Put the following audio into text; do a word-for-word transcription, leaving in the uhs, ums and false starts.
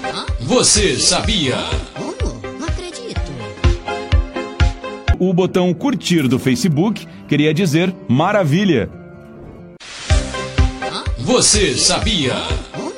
Você sabia? Como? Não acredito. O botão curtir do Facebook queria dizer maravilha. Você sabia?